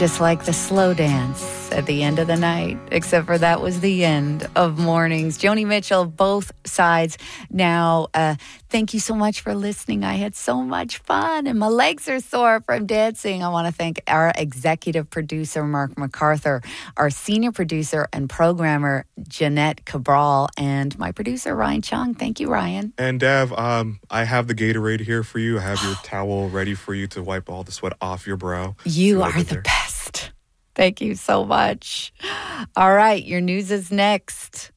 just like the slow dance at the end of the night, except for that was the end of mornings. Joni Mitchell, Both Sides. Now, thank you so much for listening. I had so much fun and my legs are sore from dancing. I want to thank our executive producer, Mark MacArthur, our senior producer and programmer, Jeanette Cabral, and my producer, Ryan Chung. Thank you, Ryan. And Dev, I have the Gatorade here for you. I have your towel ready for you to wipe all the sweat off your brow. You are the best. Thank you so much. All right, your news is next.